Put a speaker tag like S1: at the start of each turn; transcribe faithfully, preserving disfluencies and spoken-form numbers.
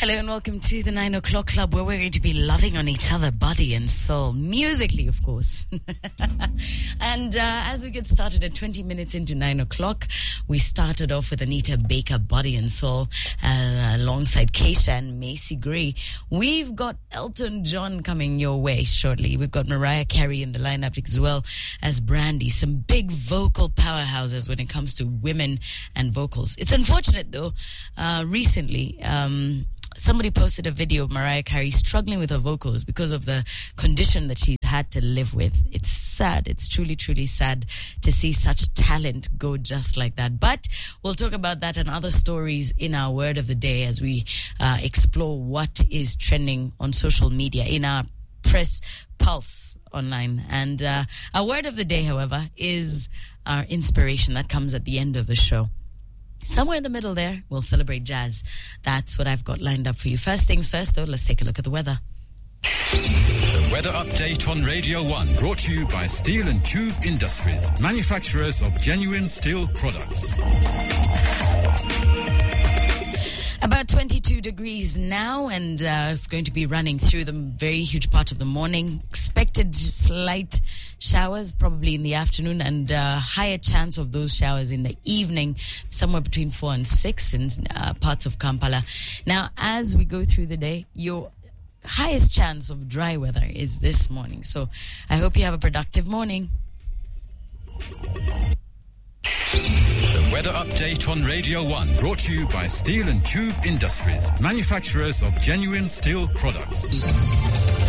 S1: Hello and welcome to the nine o'clock club, where we're going to be loving on each other, body and soul, musically, of course. And uh, as we get started at twenty minutes into nine o'clock, we started off with Anita Baker, Body and Soul, uh, alongside Keisha and Macy Gray. We've got Elton John coming your way shortly. We've got Mariah Carey in the lineup, as well as Brandy. Some big vocal powerhouses when it comes to women and vocals. It's unfortunate, though, uh, recently, um, somebody posted a video of Mariah Carey struggling with her vocals because of the condition that she's had to live with. It's sad. It's truly, truly sad to see such talent go just like that. But we'll talk about that and other stories in our Word of the Day as we uh, explore what is trending on social media in our Press Pulse online. And uh, our Word of the Day, however, is our inspiration that comes at the end of the show. Somewhere in the middle there, we'll celebrate jazz. That's what I've got lined up for you. First things first, though, let's take a look at the weather.
S2: The weather update on Radio one, brought to you by Steel and Tube Industries, manufacturers of genuine steel products.
S1: About twenty-two degrees now, and uh, it's going to be running through the very huge part of the morning. Expected slight showers probably in the afternoon, and uh, higher chance of those showers in the evening, somewhere between four and six in uh, parts of Kampala. Now, as we go through the day, your highest chance of dry weather is this morning. So I hope you have a productive morning.
S2: The weather update on Radio one, brought to you by Steel and Tube Industries, manufacturers of genuine steel products.